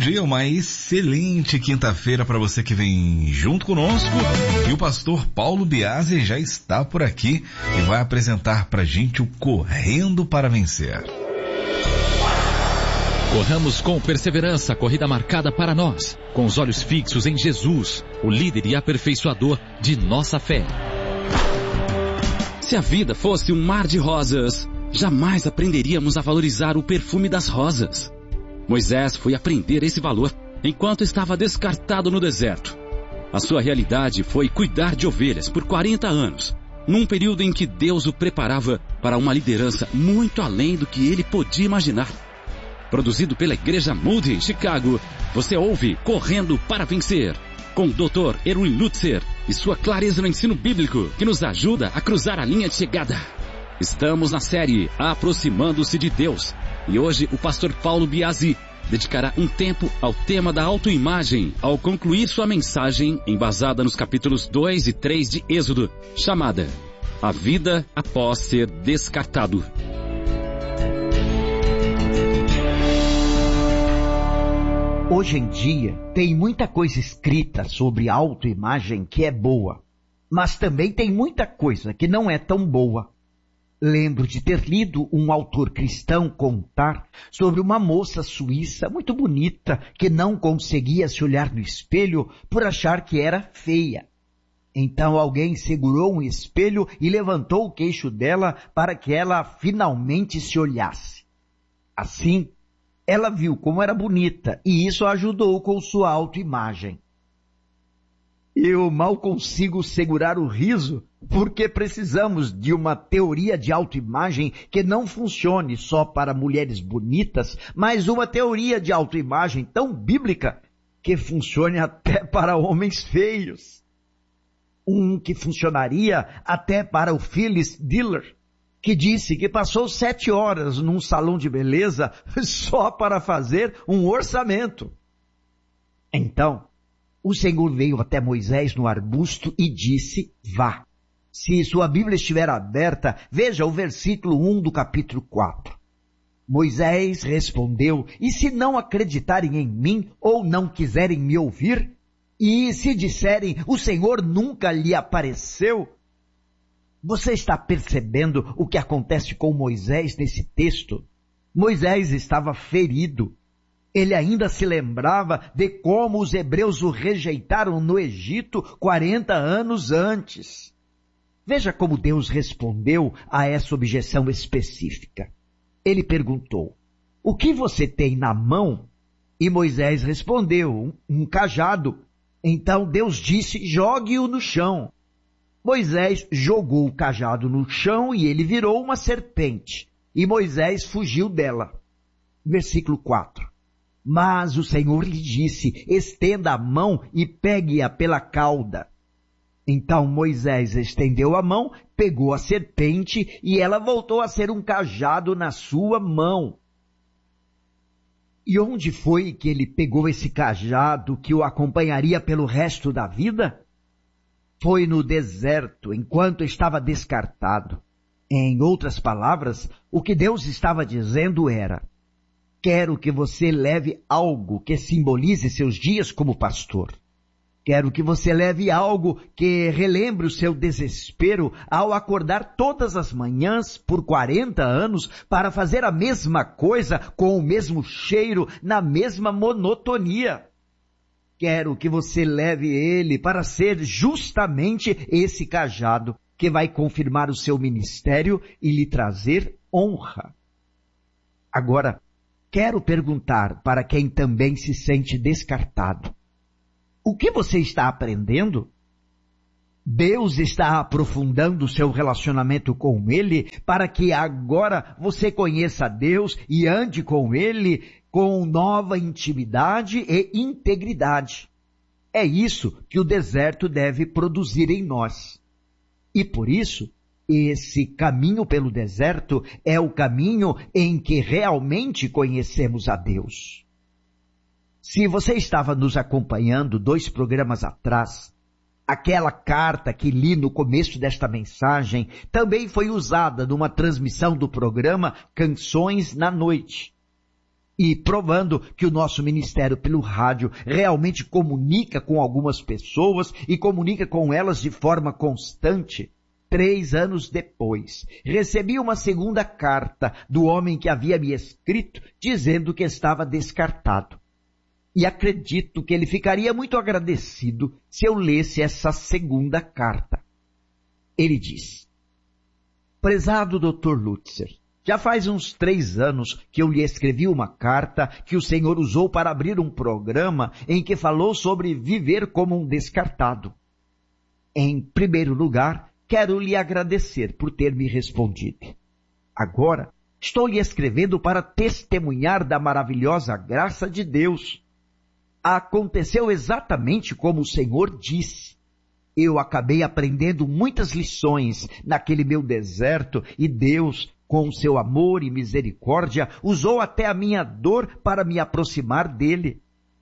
dia, uma excelente quinta-feira para você que vem junto conosco. E o pastor Paulo Biasi já está por aqui e vai apresentar pra gente o Correndo para Vencer. Corramos com perseverança a corrida marcada para nós, com os olhos fixos em Jesus, o líder e aperfeiçoador de nossa fé. Se a vida fosse um mar de rosas, jamais aprenderíamos a valorizar o perfume das rosas. Moisés foi aprender esse valor enquanto estava descartado no deserto. A sua realidade foi cuidar de ovelhas por 40 anos, num período em que Deus o preparava para uma liderança muito além do que ele podia imaginar. Produzido pela Igreja Moody em Chicago, você ouve Correndo para Vencer, com o Dr. Erwin Lutzer e sua clareza no ensino bíblico que nos ajuda a cruzar a linha de chegada. Estamos na série Aproximando-se de Deus e hoje o pastor Paulo Biasi dedicará um tempo ao tema da autoimagem ao concluir sua mensagem embasada nos capítulos 2 e 3 de Êxodo, chamada A Vida Após Ser Descartado. Hoje em dia, tem muita coisa escrita sobre autoimagem que é boa, mas também tem muita coisa que não é tão boa. Lembro de ter lido um autor cristão contar sobre uma moça suíça muito bonita que não conseguia se olhar no espelho por achar que era feia. Então alguém segurou um espelho e levantou o queixo dela para que ela finalmente se olhasse. Assim, ela viu como era bonita e isso a ajudou com sua autoimagem. Eu mal consigo segurar o riso porque precisamos de uma teoria de autoimagem que não funcione só para mulheres bonitas, mas uma teoria de autoimagem tão bíblica que funcione até para homens feios. Um que funcionaria até para o Phyllis Diller, que disse que passou 7 horas num salão de beleza só para fazer um orçamento. Então, o Senhor veio até Moisés no arbusto e disse, vá. Se sua Bíblia estiver aberta, veja o versículo 1 do capítulo 4. Moisés respondeu, e se não acreditarem em mim ou não quiserem me ouvir, e se disserem, o Senhor nunca lhe apareceu? Você está percebendo o que acontece com Moisés nesse texto? Moisés estava ferido. Ele ainda se lembrava de como os hebreus o rejeitaram no Egito 40 anos antes. Veja como Deus respondeu a essa objeção específica. Ele perguntou, o que você tem na mão? E Moisés respondeu, um cajado. Então Deus disse, jogue-o no chão. Moisés jogou o cajado no chão e ele virou uma serpente. E Moisés fugiu dela. Versículo 4. Mas o Senhor lhe disse, estenda a mão e pegue-a pela cauda. Então Moisés estendeu a mão, pegou a serpente e ela voltou a ser um cajado na sua mão. E onde foi que ele pegou esse cajado que o acompanharia pelo resto da vida? Foi no deserto, enquanto estava descartado. Em outras palavras, o que Deus estava dizendo era, quero que você leve algo que simbolize seus dias como pastor. Quero que você leve algo que relembre o seu desespero ao acordar todas as manhãs por 40 anos para fazer a mesma coisa com o mesmo cheiro, na mesma monotonia. Quero que você leve ele para ser justamente esse cajado que vai confirmar o seu ministério e lhe trazer honra. Agora, quero perguntar para quem também se sente descartado. O que você está aprendendo? Deus está aprofundando o seu relacionamento com Ele para que agora você conheça Deus e ande com Ele com nova intimidade e integridade. É isso que o deserto deve produzir em nós. E por isso, esse caminho pelo deserto é o caminho em que realmente conhecemos a Deus. Se você estava nos acompanhando 2 programas atrás, aquela carta que li no começo desta mensagem também foi usada numa transmissão do programa Canções na Noite. e provando que o nosso ministério pelo rádio realmente comunica com algumas pessoas e comunica com elas de forma constante, 3 anos depois, recebi uma segunda carta do homem que havia me escrito dizendo que estava descartado. E acredito que ele ficaria muito agradecido se eu lesse essa segunda carta. Ele diz: prezado Dr. Lutzer, já faz uns 3 anos que eu lhe escrevi uma carta que o Senhor usou para abrir um programa em que falou sobre viver como um descartado. Em primeiro lugar, quero lhe agradecer por ter me respondido. Agora, estou lhe escrevendo para testemunhar da maravilhosa graça de Deus. Aconteceu exatamente como o Senhor disse. Eu acabei aprendendo muitas lições naquele meu deserto e Deus, com o seu amor e misericórdia, usou até a minha dor para me aproximar dele.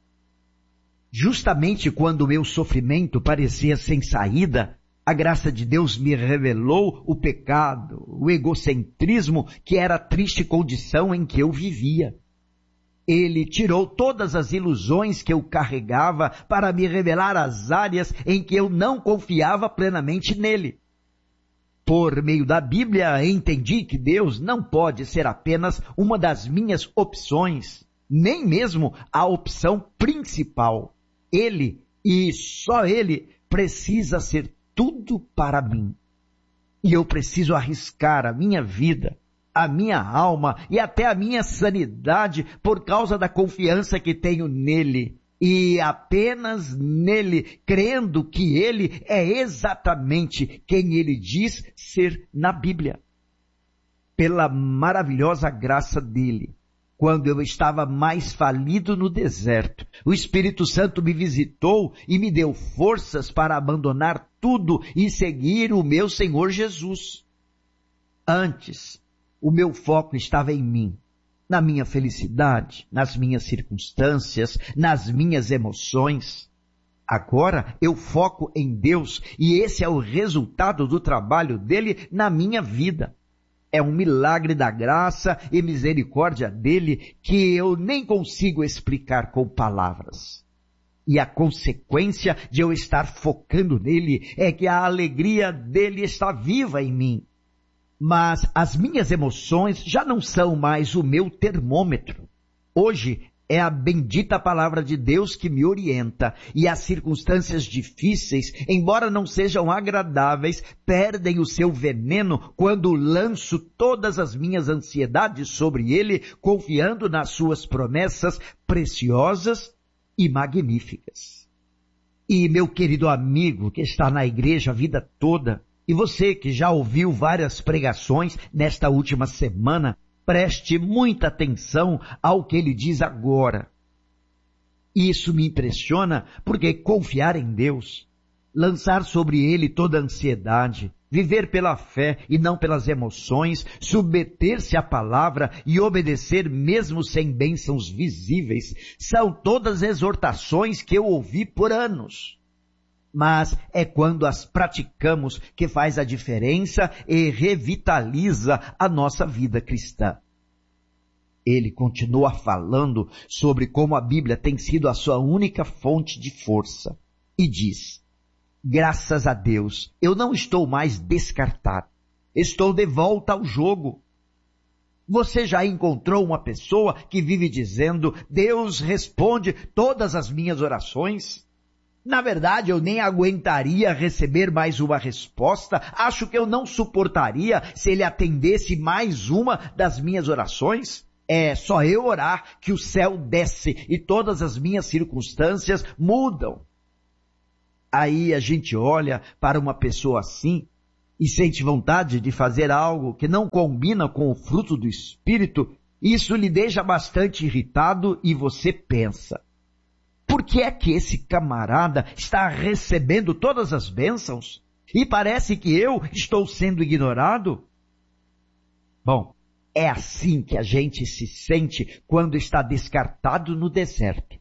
Justamente quando o meu sofrimento parecia sem saída, a graça de Deus me revelou o pecado, o egocentrismo, que era a triste condição em que eu vivia. Ele tirou todas as ilusões que eu carregava para me revelar as áreas em que eu não confiava plenamente nele. Por meio da Bíblia, entendi que Deus não pode ser apenas uma das minhas opções, nem mesmo a opção principal. Ele, e só Ele, precisa ser tudo para mim. E eu preciso arriscar a minha vida, a minha alma e até a minha sanidade por causa da confiança que tenho nele. E apenas nele, crendo que ele é exatamente quem ele diz ser na Bíblia. Pela maravilhosa graça dele, quando eu estava mais falido no deserto, o Espírito Santo me visitou e me deu forças para abandonar tudo e seguir o meu Senhor Jesus. Antes, o meu foco estava em mim, na minha felicidade, nas minhas circunstâncias, nas minhas emoções. Agora eu foco em Deus e esse é o resultado do trabalho dele na minha vida. É um milagre da graça e misericórdia dele que eu nem consigo explicar com palavras. E a consequência de eu estar focando nele é que a alegria dele está viva em mim. Mas as minhas emoções já não são mais o meu termômetro. Hoje é a bendita palavra de Deus que me orienta e as circunstâncias difíceis, embora não sejam agradáveis, perdem o seu veneno quando lanço todas as minhas ansiedades sobre ele, confiando nas suas promessas preciosas e magníficas. E meu querido amigo que está na igreja a vida toda, e você que já ouviu várias pregações nesta última semana, preste muita atenção ao que ele diz agora. Isso me impressiona porque confiar em Deus, lançar sobre ele toda a ansiedade, viver pela fé e não pelas emoções, submeter-se à palavra e obedecer mesmo sem bênçãos visíveis, são todas exortações que eu ouvi por anos. Mas é quando as praticamos que faz a diferença e revitaliza a nossa vida cristã. Ele continua falando sobre como a Bíblia tem sido a sua única fonte de força e diz: graças a Deus, eu não estou mais descartado, estou de volta ao jogo. Você já encontrou uma pessoa que vive dizendo: Deus responde todas as minhas orações? Na verdade, eu nem aguentaria receber mais uma resposta. Acho que eu não suportaria se ele atendesse mais uma das minhas orações. É só eu orar que o céu desce e todas as minhas circunstâncias mudam. Aí a gente olha para uma pessoa assim e sente vontade de fazer algo que não combina com o fruto do Espírito. Isso lhe deixa bastante irritado e você pensa: por que é que esse camarada está recebendo todas as bênçãos e parece que eu estou sendo ignorado? Bom, é assim que a gente se sente quando está descartado no deserto.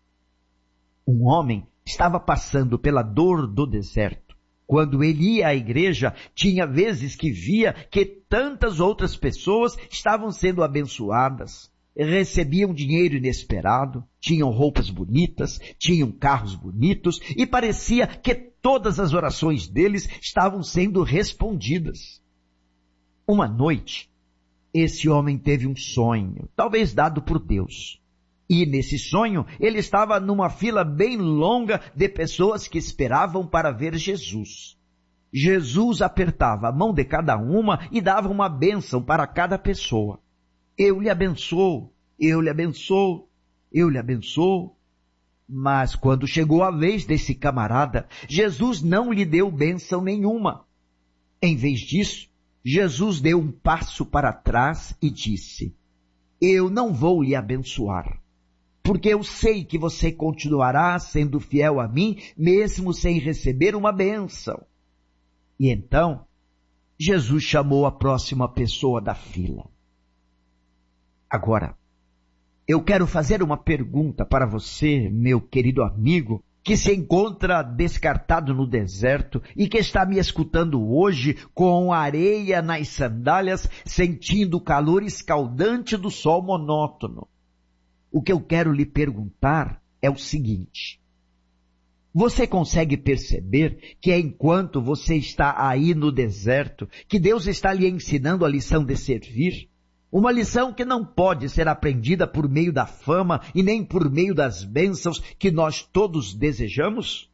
Um homem estava passando pela dor do deserto. Quando ele ia à igreja, tinha vezes que via que tantas outras pessoas estavam sendo abençoadas. recebiam dinheiro inesperado, tinham roupas bonitas, tinham carros bonitos e parecia que todas as orações deles estavam sendo respondidas. Uma noite, esse homem teve um sonho, talvez dado por Deus. E nesse sonho, ele estava numa fila bem longa de pessoas que esperavam para ver Jesus. Jesus apertava a mão de cada uma e dava uma bênção para cada pessoa. Eu lhe abençoo, eu lhe abençoo, eu lhe abençoo. Mas quando chegou a vez desse camarada, Jesus não lhe deu bênção nenhuma. Em vez disso, Jesus deu um passo para trás e disse: eu não vou lhe abençoar, porque eu sei que você continuará sendo fiel a mim, mesmo sem receber uma bênção. E então, Jesus chamou a próxima pessoa da fila. Agora, eu quero fazer uma pergunta para você, meu querido amigo, que se encontra descartado no deserto e que está me escutando hoje com areia nas sandálias, sentindo o calor escaldante do sol monótono. O que eu quero lhe perguntar é o seguinte: você consegue perceber que enquanto você está aí no deserto, que Deus está lhe ensinando a lição de servir? Uma lição que não pode ser aprendida por meio da fama e nem por meio das bênçãos que nós todos desejamos?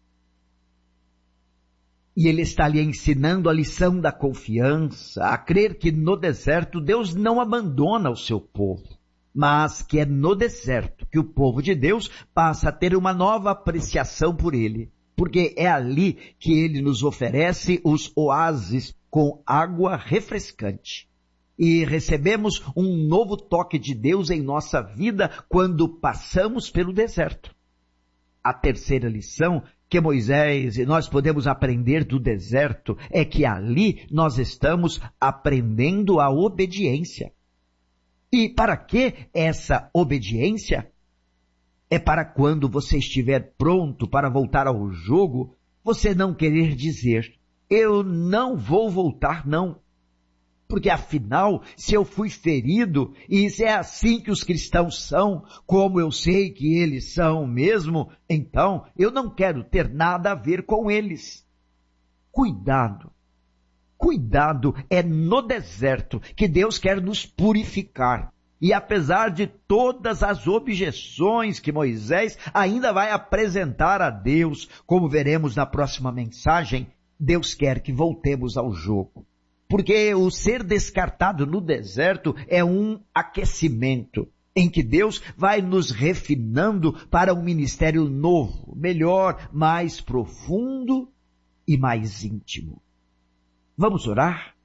E Ele está lhe ensinando a lição da confiança, a crer que no deserto Deus não abandona o seu povo, mas que é no deserto que o povo de Deus passa a ter uma nova apreciação por Ele, porque é ali que Ele nos oferece os oásis com água refrescante. E recebemos um novo toque de Deus em nossa vida quando passamos pelo deserto. A terceira lição que Moisés e nós podemos aprender do deserto é que ali nós estamos aprendendo a obediência. E para que essa obediência? É para quando você estiver pronto para voltar ao jogo, você não querer dizer: eu não vou voltar não. Porque afinal, se eu fui ferido, e se é assim que os cristãos são, como eu sei que eles são mesmo, então eu não quero ter nada a ver com eles. Cuidado! Cuidado, é no deserto que Deus quer nos purificar. E apesar de todas as objeções que Moisés ainda vai apresentar a Deus, como veremos na próxima mensagem, Deus quer que voltemos ao jogo. Porque o ser descartado no deserto é um aquecimento, em que Deus vai nos refinando para um ministério novo, melhor, mais profundo e mais íntimo. Vamos orar?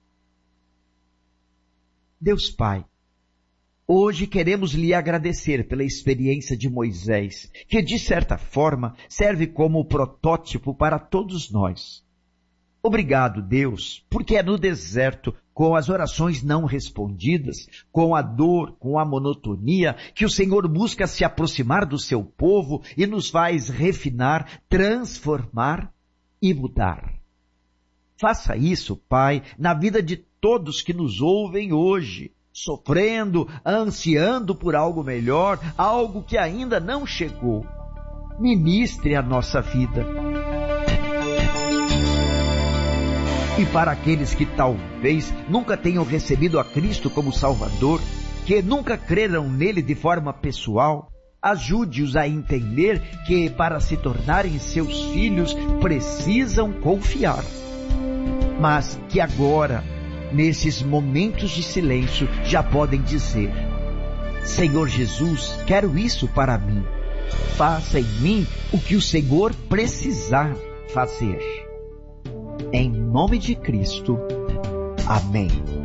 Deus Pai, hoje queremos lhe agradecer pela experiência de Moisés, que de certa forma serve como protótipo para todos nós. Obrigado, Deus, porque é no deserto, com as orações não respondidas, com a dor, com a monotonia, que o Senhor busca se aproximar do seu povo e nos faz refinar, transformar e mudar. Faça isso, Pai, na vida de todos que nos ouvem hoje, sofrendo, ansiando por algo melhor, algo que ainda não chegou. Ministre a nossa vida. E para aqueles que talvez nunca tenham recebido a Cristo como Salvador, que nunca creram nele de forma pessoal, ajude-os a entender que para se tornarem seus filhos precisam confiar. Mas que agora, nesses momentos de silêncio, já podem dizer: Senhor Jesus, quero isso para mim. Faça em mim o que o Senhor precisar fazer. Em nome de Cristo. Amém.